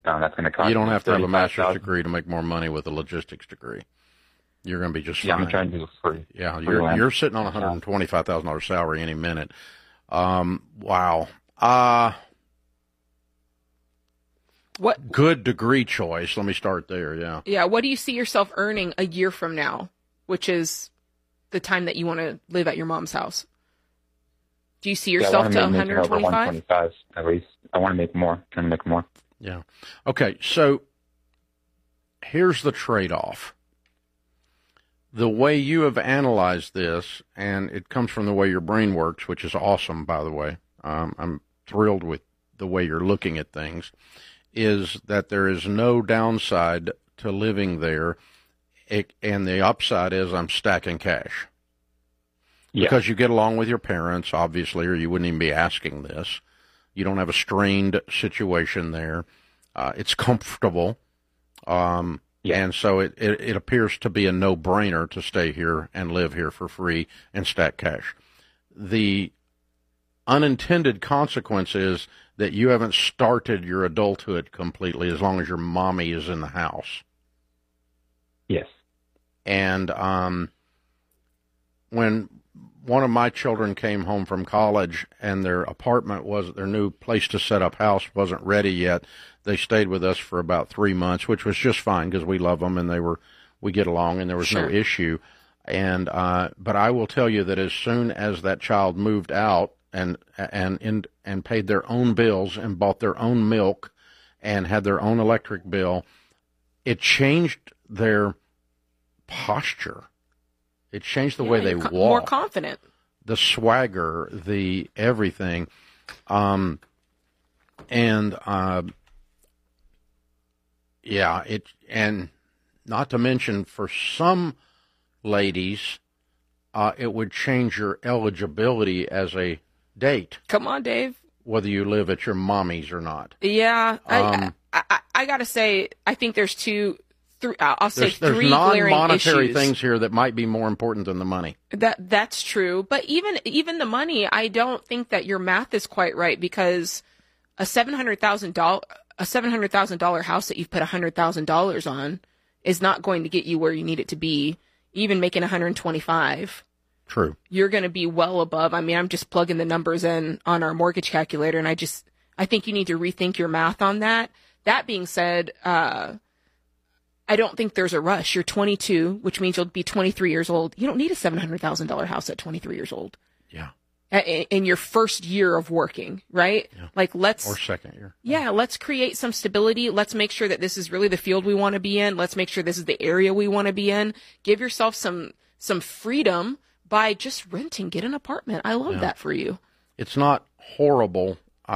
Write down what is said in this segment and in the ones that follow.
That's going to cost. You don't have to have a master's $35,000. degree to make more money with a logistics degree. You're going to be just Yeah, fine. I'm trying to do it free. Yeah, free you're sitting on $125,000 salary any minute. Wow. What good degree choice? Let me start there. Yeah. Yeah. What do you see yourself earning a year from now, which is the time that you want to live at your mom's house? Do you see yourself to 125? 125 at least. I want to make more. Trying to make more. Yeah. Okay. So here's the trade-off. The way you have analyzed this, and it comes from the way your brain works, which is awesome, by the way. I'm thrilled with the way you're looking at things, is that there is no downside to living there, and the upside is I'm stacking cash. Yeah. Because you get along with your parents, obviously, or you wouldn't even be asking this. You don't have a strained situation there. It's comfortable. And so it appears to be a no-brainer to stay here and live here for free and stack cash. The unintended consequence is that you haven't started your adulthood completely as long as your mommy is in the house. Yes. And when one of my children came home from college and their new place to set up house wasn't ready yet, they stayed with us for about 3 months, which was just fine because we love them and we get along and there was no issue. And but I will tell you that as soon as that child moved out and paid their own bills and bought their own milk and had their own electric bill, it changed their posture. It changed the way they walk. More confident. The swagger, the everything. And not to mention for some ladies, it would change your eligibility as a date. Come on, Dave. Whether you live at your mommy's or not. Yeah. I got to say, I think there's three There's glaring non-monetary issues. things here that might be more important than the money. That's true. But even the money, I don't think that your math is quite right, because a $700,000 house that you've put $100,000 on is not going to get you where you need it to be. Even making 125. True. You're going to be well above. I mean, I'm just plugging the numbers in on our mortgage calculator, and I think you need to rethink your math on that. That being said, I don't think there's a rush. You're 22, which means you'll be 23 years old. You don't need a $700,000 house at 23 years old. Yeah. In your first year of working, right? Yeah. Or second year. Yeah, let's create some stability. Let's make sure that this is really the field we want to be in. Let's make sure this is the area we want to be in. Give yourself some freedom by just renting. Get an apartment. I love that for you. It's not horrible.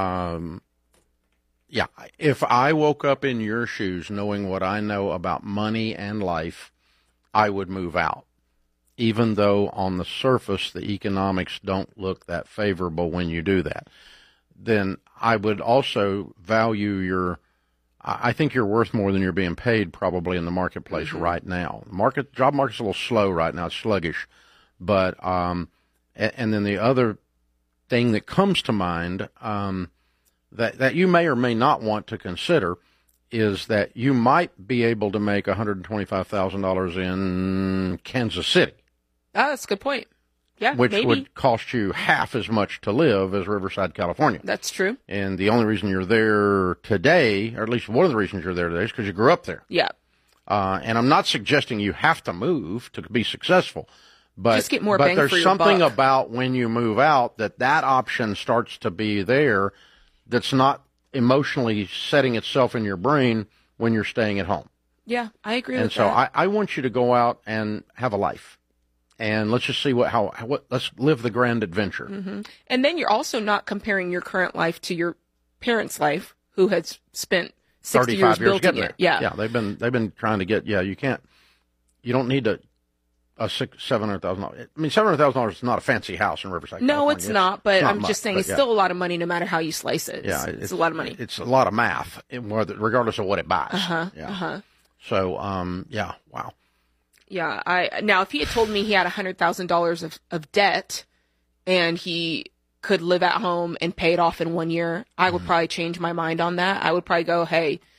If I woke up in your shoes knowing what I know about money and life, I would move out. Even though on the surface the economics don't look that favorable when you do that. Then I would also value I think you're worth more than you're being paid probably in the marketplace right now. Job market's a little slow right now, it's sluggish. But, and then the other thing that comes to mind, that you may or may not want to consider is that you might be able to make $125,000 in Kansas City. Oh, that's a good point. Yeah, which maybe would cost you half as much to live as Riverside, California. That's true. And the only reason you're there today, or at least one of the reasons you're there today, is because you grew up there. Yeah. And I'm not suggesting you have to move to be successful. But, just get more bang for your buck. There's something about when you move out that option starts to be there that's not emotionally setting itself in your brain when you're staying at home. Yeah, I agree with that. And so I want you to go out and have a life. And let's just see let's live the grand adventure. Mm-hmm. And then you're also not comparing your current life to your parents' life, who has spent 60 years building it. Yeah. Yeah, they've been trying to get, you don't need a $700,000. I mean, $700,000 is not a fancy house in Riverside, No, California. it's not, but I'm just saying it's yeah. still a lot of money no matter how you slice it. Yeah, it's a lot of money. It's a lot of math, regardless of what it buys. So, wow. Yeah, now if he had told me he had $100,000 of debt and he could live at home and pay it off in 1 year, I would probably change my mind on that. I would probably go, hey,